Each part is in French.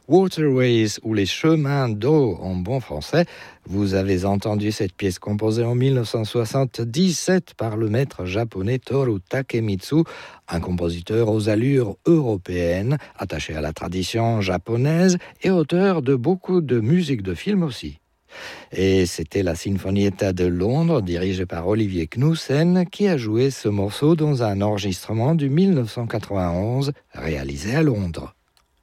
Waterways ou les chemins d'eau en bon français. Vous avez entendu cette pièce composée en 1977 par le maître japonais Toru Takemitsu, un compositeur aux allures européennes, attaché à la tradition japonaise et auteur de beaucoup de musique de film aussi. Et c'était la Sinfonietta de Londres, dirigée par Olivier Knudsen, qui a joué ce morceau dans un enregistrement du 1991 réalisé à Londres.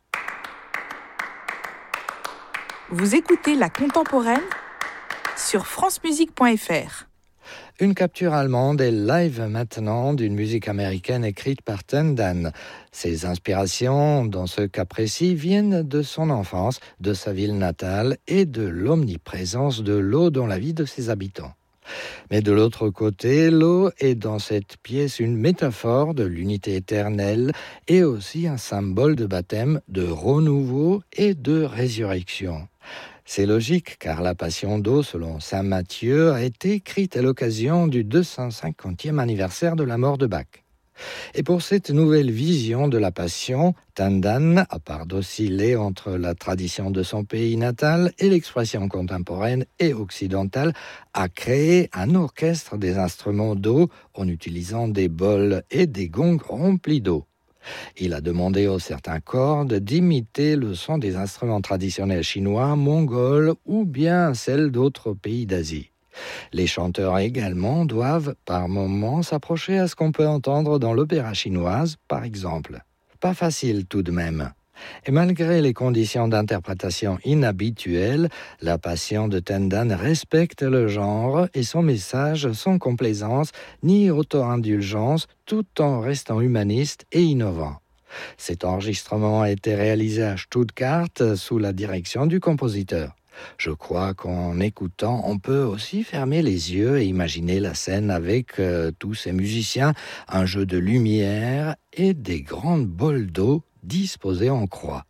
Vous écoutez La Contemporaine sur francemusique.fr. Une capture allemande est live maintenant d'une musique américaine écrite par Tendan. Ses inspirations, dans ce cas précis, viennent de son enfance, de sa ville natale et de l'omniprésence de l'eau dans la vie de ses habitants. Mais de l'autre côté, l'eau est dans cette pièce une métaphore de l'unité éternelle et aussi un symbole de baptême, de renouveau et de résurrection. C'est logique car la Passion d'eau, selon saint Matthieu, a été écrite à l'occasion du 250e anniversaire de la mort de Bach. Et pour cette nouvelle vision de la Passion, Tendan, à part d'osciller entre la tradition de son pays natal et l'expression contemporaine et occidentale, a créé un orchestre des instruments d'eau en utilisant des bols et des gongs remplis d'eau. Il a demandé aux certains cordes d'imiter le son des instruments traditionnels chinois, mongols ou bien celles d'autres pays d'Asie. Les chanteurs également doivent par moments s'approcher à ce qu'on peut entendre dans l'opéra chinoise, par exemple. Pas facile tout de même. Et malgré les conditions d'interprétation inhabituelles, la Passion de Tendan respecte le genre et son message sans complaisance ni auto-indulgence, tout en restant humaniste et innovant. Cet enregistrement a été réalisé à Stuttgart sous la direction du compositeur. Je crois qu'en écoutant, on peut aussi fermer les yeux et imaginer la scène avec tous ces musiciens, un jeu de lumière et des grandes bols d'eau disposées en croix.